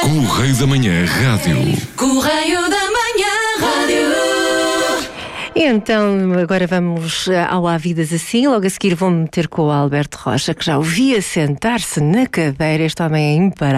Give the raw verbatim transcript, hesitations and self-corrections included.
Correio da Manhã Rádio. Correio da Manhã Rádio. Então, agora vamos ao Há Vidas Assim. Logo a seguir vou-me meter com o Alberto Rocha, que já o via sentar-se na cadeira. Este homem é imparável.